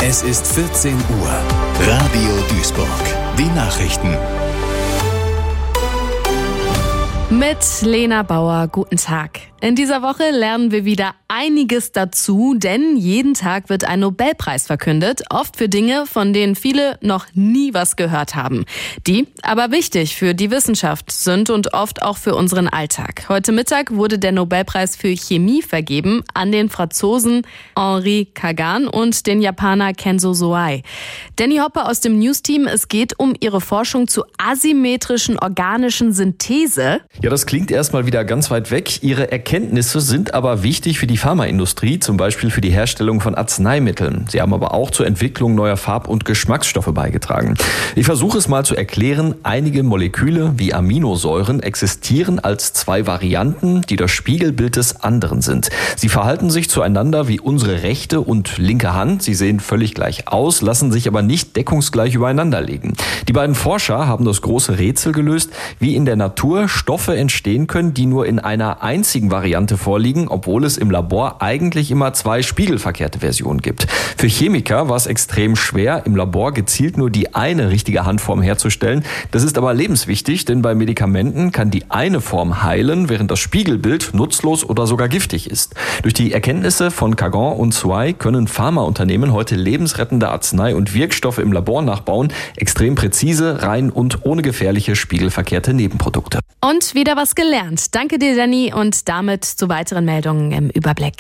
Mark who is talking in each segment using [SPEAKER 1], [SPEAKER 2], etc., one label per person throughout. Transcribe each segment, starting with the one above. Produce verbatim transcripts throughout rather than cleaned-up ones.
[SPEAKER 1] Es ist vierzehn Uhr. Radio Duisburg. Die Nachrichten.
[SPEAKER 2] Mit Lena Bauer, guten Tag. In dieser Woche lernen wir wieder einiges dazu, denn jeden Tag wird ein Nobelpreis verkündet, oft für Dinge, von denen viele noch nie was gehört haben. Die aber wichtig für die Wissenschaft sind und oft auch für unseren Alltag. Heute Mittag wurde der Nobelpreis für Chemie vergeben an den Franzosen Henri Kagan und den Japaner Kenzo Soei. Danny Hopper aus dem News-Team, es geht um ihre Forschung zur asymmetrischen organischen Synthese.
[SPEAKER 3] Ja, das klingt erstmal wieder ganz weit weg. Ihre Erkenntnisse sind aber wichtig für die Pharmaindustrie, zum Beispiel für die Herstellung von Arzneimitteln. Sie haben aber auch zur Entwicklung neuer Farb- und Geschmacksstoffe beigetragen. Ich versuche es mal zu erklären. Einige Moleküle wie Aminosäuren existieren als zwei Varianten, die das Spiegelbild des anderen sind. Sie verhalten sich zueinander wie unsere rechte und linke Hand. Sie sehen völlig gleich aus, lassen sich aber nicht deckungsgleich übereinander legen. Die beiden Forscher haben das große Rätsel gelöst, wie in der Natur Stoffe entstehen können, die nur in einer einzigen Variante vorliegen, obwohl es im Labor eigentlich immer zwei spiegelverkehrte Versionen gibt. Für Chemiker war es extrem schwer, im Labor gezielt nur die eine richtige Handform herzustellen. Das ist aber lebenswichtig, denn bei Medikamenten kann die eine Form heilen, während das Spiegelbild nutzlos oder sogar giftig ist. Durch die Erkenntnisse von Kagan und Soei können Pharmaunternehmen heute lebensrettende Arznei- und Wirkstoffe im Labor nachbauen, extrem präzise, rein und ohne gefährliche spiegelverkehrte Nebenprodukte.
[SPEAKER 2] Und wieder was gelernt. Danke dir, Danny, und damit zu weiteren Meldungen im Überblick.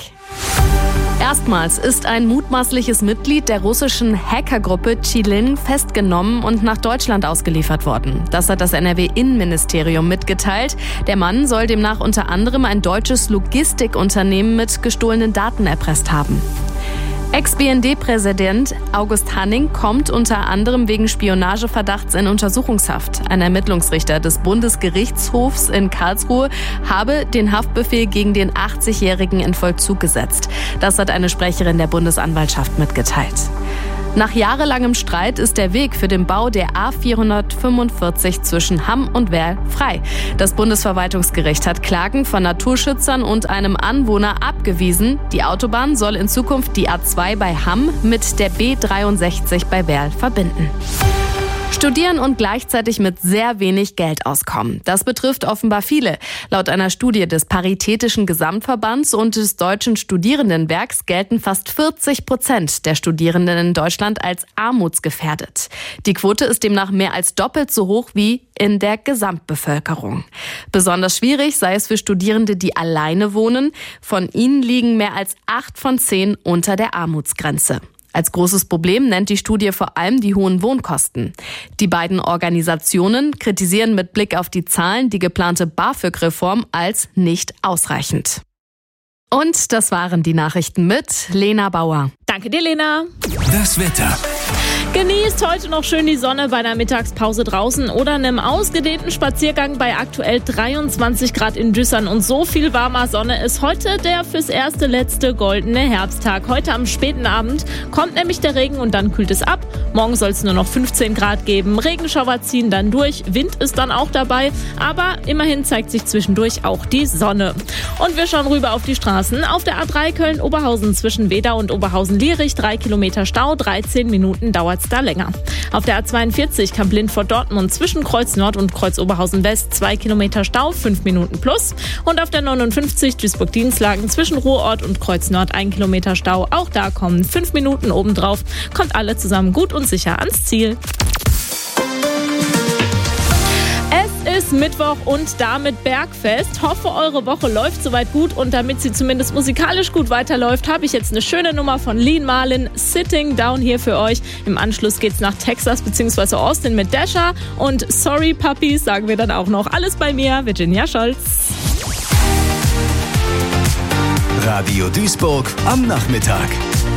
[SPEAKER 2] Erstmals ist ein mutmaßliches Mitglied der russischen Hackergruppe Chilin festgenommen und nach Deutschland ausgeliefert worden. Das hat das N R W-Innenministerium mitgeteilt. Der Mann soll demnach unter anderem ein deutsches Logistikunternehmen mit gestohlenen Daten erpresst haben. Ex-B N D-Präsident August Hanning kommt unter anderem wegen Spionageverdachts in Untersuchungshaft. Ein Ermittlungsrichter des Bundesgerichtshofs in Karlsruhe habe den Haftbefehl gegen den achtzigjährigen in Vollzug gesetzt. Das hat eine Sprecherin der Bundesanwaltschaft mitgeteilt. Nach jahrelangem Streit ist der Weg für den Bau der A vierhundertfünfundvierzig zwischen Hamm und Werl frei. Das Bundesverwaltungsgericht hat Klagen von Naturschützern und einem Anwohner abgewiesen. Die Autobahn soll in Zukunft die A zwei bei Hamm mit der B dreiundsechzig bei Werl verbinden. Studieren und gleichzeitig mit sehr wenig Geld auskommen. Das betrifft offenbar viele. Laut einer Studie des Paritätischen Gesamtverbands und des Deutschen Studierendenwerks gelten fast vierzig Prozent der Studierenden in Deutschland als armutsgefährdet. Die Quote ist demnach mehr als doppelt so hoch wie in der Gesamtbevölkerung. Besonders schwierig sei es für Studierende, die alleine wohnen. Von ihnen liegen mehr als acht von zehn unter der Armutsgrenze. Als großes Problem nennt die Studie vor allem die hohen Wohnkosten. Die beiden Organisationen kritisieren mit Blick auf die Zahlen die geplante BAföG-Reform als nicht ausreichend. Und das waren die Nachrichten mit Lena Bauer.
[SPEAKER 4] Danke dir, Lena.
[SPEAKER 1] Das Wetter.
[SPEAKER 4] Genießt heute noch schön die Sonne bei einer Mittagspause draußen oder einem ausgedehnten Spaziergang bei aktuell dreiundzwanzig Grad in Düssern. Und so viel warmer Sonne ist heute der fürs erste letzte goldene Herbsttag. Heute am späten Abend kommt nämlich der Regen und dann kühlt es ab. Morgen soll es nur noch fünfzehn Grad geben. Regenschauer ziehen dann durch. Wind ist dann auch dabei. Aber immerhin zeigt sich zwischendurch auch die Sonne. Und wir schauen rüber auf die Straßen. Auf der A drei Köln-Oberhausen zwischen Wedau und Oberhausen-Lierich drei Kilometer Stau. dreizehn Minuten dauert da länger. Auf der A zweiundvierzig Kamp-Lint vor Dortmund zwischen Kreuz Nord und Kreuz Oberhausen West zwei Kilometer Stau, fünf Minuten plus. Und auf der neunundfünfzig Duisburg-Dienstlagen zwischen Ruhrort und Kreuz Nord ein Kilometer Stau. Auch da kommen fünf Minuten obendrauf. Kommt alle zusammen gut und sicher ans Ziel. Es ist Mittwoch und damit Bergfest. Hoffe, eure Woche läuft soweit gut und damit sie zumindest musikalisch gut weiterläuft, habe ich jetzt eine schöne Nummer von Lean Marlin, Sitting Down hier für euch. Im Anschluss geht's nach Texas bzw. Austin mit Dasher und Sorry Puppies sagen wir dann auch noch. Alles bei mir, Virginia Scholz.
[SPEAKER 1] Radio Duisburg am Nachmittag.